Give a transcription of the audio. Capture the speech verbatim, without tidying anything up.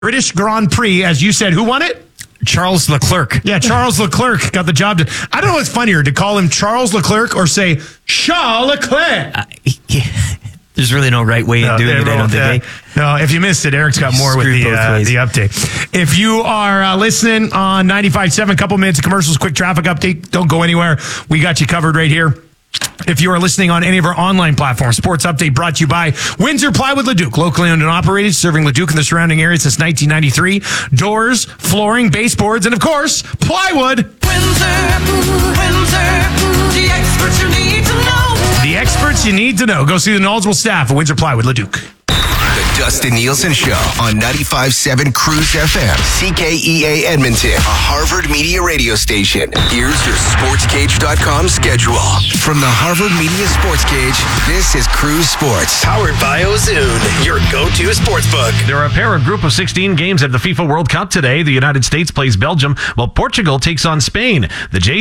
British Grand Prix, as you said. Who won it? Charles Leclerc. Yeah, Charles Leclerc got the job. To, I don't know what's funnier, to call him Charles Leclerc or say Charles Leclerc. Uh, yeah. There's really no right way of no, doing it, I don't think. Uh, no, if you missed it, Eric's got more with Screwed the, both uh, ways. the update. If you are uh, listening on ninety-five point seven, couple minutes of commercials, quick traffic update. Don't go anywhere. We got you covered right here. If you are listening on any of our online platforms, Sports Update brought to you by Windsor Plywood Leduc, locally owned and operated, serving Leduc and the surrounding area since nineteen ninety-three. Doors, flooring, baseboards, and of course, plywood. Windsor, Windsor, the experts you need to know. The experts you need to know. Go see the knowledgeable staff at Windsor Plywood Leduc. The Dustin Nielsen Show on ninety-five point seven Cruise F M, C K E A Edmonton, a Harvard Media radio station. Here's your sports cage dot com schedule. From the Harvard Media Sports Cage, this is Cruise Sports. Powered by Ozoon, your go-to sportsbook. There are a pair of group of sixteen games at the FIFA World Cup today. The United States plays Belgium, while Portugal takes on Spain. The J